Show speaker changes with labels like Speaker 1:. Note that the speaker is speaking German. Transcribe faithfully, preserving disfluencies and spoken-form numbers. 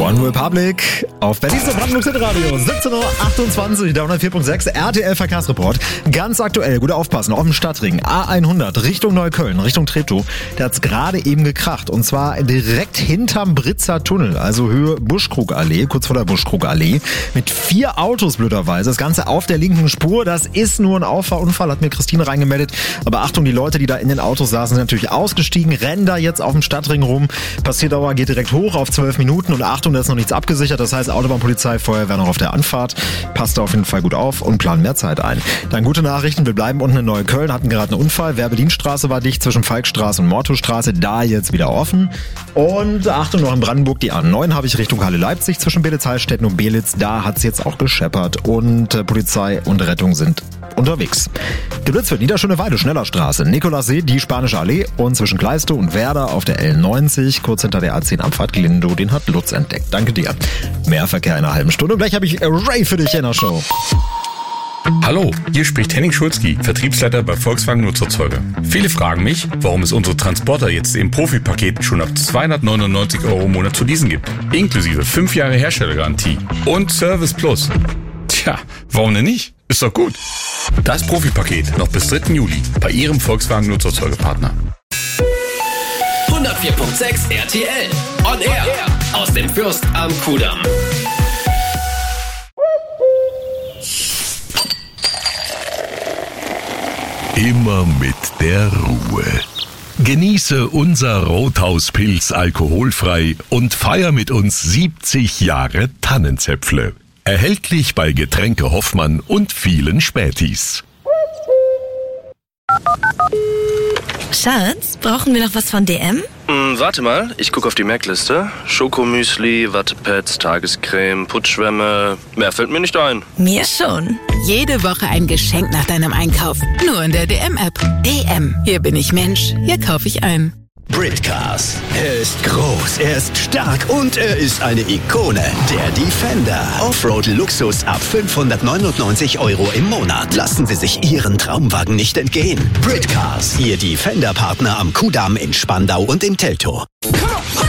Speaker 1: One Republic auf Berliner Brandenburgs Radio. siebzehn Uhr achtundzwanzig, der hundertvier Komma sechs R T L Verkehrsreport. Ganz aktuell, gut aufpassen, auf dem Stadtring A hundert Richtung Neukölln, Richtung Treptow. Da hat's gerade eben gekracht und zwar direkt hinterm Britzer Tunnel, also Höhe Buschkrugallee, kurz vor der Buschkrugallee. Mit vier Autos blöderweise, das Ganze auf der linken Spur. Das ist nur ein Auffahrunfall, hat mir Christine reingemeldet. Aber Achtung, die Leute, die da in den Autos saßen, sind natürlich ausgestiegen, rennen da jetzt auf dem Stadtring rum. Passierdauer geht direkt hoch auf zwölf Minuten und Achtung, da ist noch nichts abgesichert. Das heißt, Autobahnpolizei, Feuerwehr noch auf der Anfahrt. Passt da auf jeden Fall gut auf und planen mehr Zeit ein. Dann gute Nachrichten, wir bleiben unten in Neukölln, hatten gerade einen Unfall. Werbedienststraße war dicht zwischen Falkstraße und Mortustraße, da jetzt wieder offen. Und Achtung, noch in Brandenburg, die A neun habe ich Richtung Halle Leipzig zwischen Belitz-Heilstätten und Belitz. Da hat es jetzt auch gescheppert und äh, Polizei und Rettung sind unterwegs. Geblitzt wird Niederschöneweide, Schnellerstraße, Nikolassee, die Spanische Allee und zwischen Kleiste und Werder auf der L neunzig, kurz hinter der A zehn Abfahrt Glindo, den hat Lutz entdeckt. Danke dir. Mehr Verkehr in einer halben Stunde. Und gleich habe ich Ray für dich in der Show.
Speaker 2: Hallo, hier spricht Henning Schulzki, Vertriebsleiter bei Volkswagen Nutzerzeuge. Viele fragen mich, warum es unsere Transporter jetzt im Profipaket schon ab zweihundertneunundneunzig Euro im Monat zu leasen gibt. Inklusive fünf Jahre Herstellergarantie und Service Plus. Tja, warum denn nicht? Ist doch gut. Das Profipaket noch bis dritten Juli bei Ihrem Volkswagen Nutzerzeugepartner.
Speaker 3: hundertvier Komma sechs R T L On Air aus dem Fürst am Kudamm.
Speaker 4: Immer mit der Ruhe. Genieße unser Rothauspilz alkoholfrei und feier mit uns siebzig Jahre Tannenzäpfle. Erhältlich bei Getränke Hoffmann und vielen Spätis.
Speaker 5: Schatz, brauchen wir noch was von D M?
Speaker 6: Hm, warte mal, ich gucke auf die Merkliste. Schokomüsli, Wattepads, Tagescreme, Putzschwämme. Mehr fällt mir nicht ein.
Speaker 5: Mir schon.
Speaker 7: Jede Woche ein Geschenk nach deinem Einkauf. Nur in der D M-App. D M. Hier bin ich Mensch. Hier kaufe ich ein.
Speaker 8: Britcars. Er ist groß, er ist stark und er ist eine Ikone. Der Defender. Offroad-Luxus ab fünfhundertneunundneunzig Euro im Monat. Lassen Sie sich Ihren Traumwagen nicht entgehen. Britcars. Ihr Defender-Partner am Kudamm in Spandau und in Teltow.